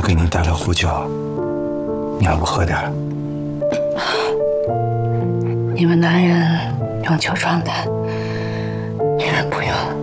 给你带了壶酒，你要不喝点？ 你们男人用酒壮胆，女人不用。